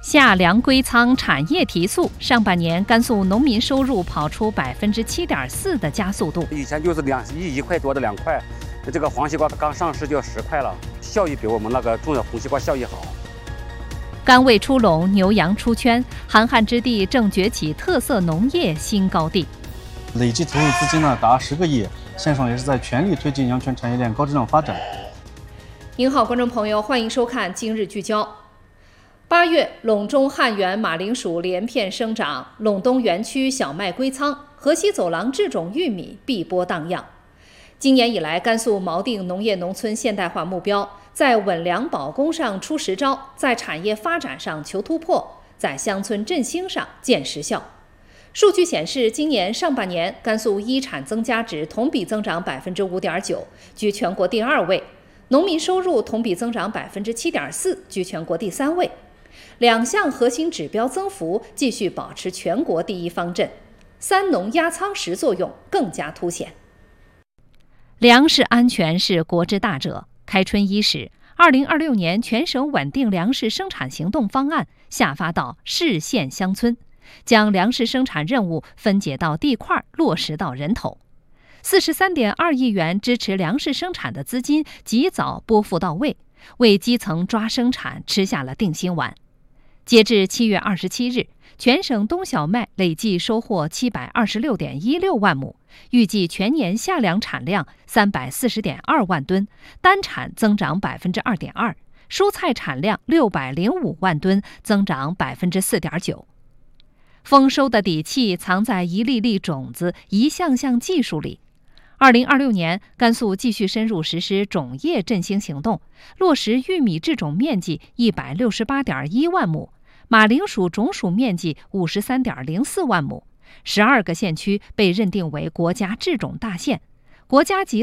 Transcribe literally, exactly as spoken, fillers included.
夏粮归仓产业提速，上半年甘肃农民收入跑出百分之七点四的加速度。 以前就是两一一块多的两块，这个黄西瓜刚上市就要十块了，效益比我们那个种的红西瓜效益好。 甘味出笼，牛羊出圈，寒旱之地正崛起特色农业新高地。 累计投入资金呢达十个亿，县省也是在全力推进阳泉产业链高质量发展。 您好，观众朋友，欢迎收看今日聚焦。八月，陇中汉源马铃薯连片生长，陇东园区小麦归仓，河西走廊制种玉米碧波荡漾。今年以来，甘肃锚定农业农村现代化目标，在稳粮保供上出实招，在产业发展上求突破，在乡村振兴上见实效。数据显示，今年上半年甘肃一产增加值同比增长百分之五点九，居全国第二位；农民收入同比增长百分之七点四，居全国第三位。两项核心指标增幅继续保持全国第一方阵，三农压仓实作用更加凸显。粮食安全是国之大者。开春伊始，二零二六年全省稳定粮食生产行动方案下发到市县乡村，将粮食生产任务分解到地块，落实到人头。四十三点二亿元支持粮食生产的资金及早拨付到位，为基层抓生产吃下了定心丸。截至七月二十七日，全省冬小麦累计收获七百二十六点一六万亩，预计全年夏粮产量三百四十点二万吨，单产增长百分之二点二，蔬菜产量六百零五万吨，增长百分之四点九。丰收的底气藏在一粒粒种子、一项项技术里。二零二六年，甘肃继续深入实施种业振兴行动，落实玉米制种面积一百六十八点一万亩，马铃薯种属面积五十三点零四万亩，十二个县区被认定为国家制种大县，国家级